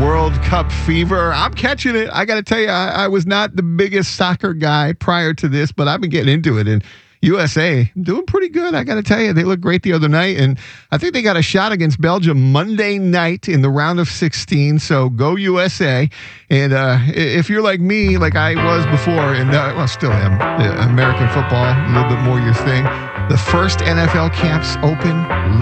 World Cup fever. I'm catching it. I got to tell you, I was not the biggest soccer guy prior to this, but I've been getting into it. And USA doing pretty good. I got to tell you, they looked great the other night. And I think they got a shot against Belgium Monday night in the round of 16. So go USA. And if you're like me, like I was before, and well, still am, American football, a little bit more your thing. The first NFL camps open